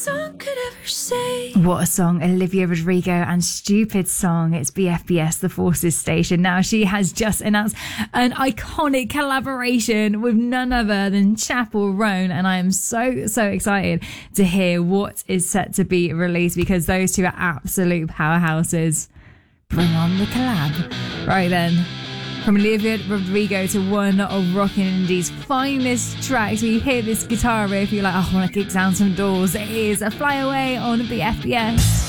song could ever say. What a song, Olivia Rodrigo and Stupid Song. It's BFBS, the Forces station. Now, she has just announced an iconic collaboration with none other than Chappell Roan, and I am so excited to hear what is set to be released, because those two are absolute powerhouses. Bring on the collab. Right then, from Olivia Rodrigo to one of Rockin' Indie's finest tracks, where you hear this guitar riff, you're like, oh, I want to kick down some doors. It is a Fly Away on BFBS.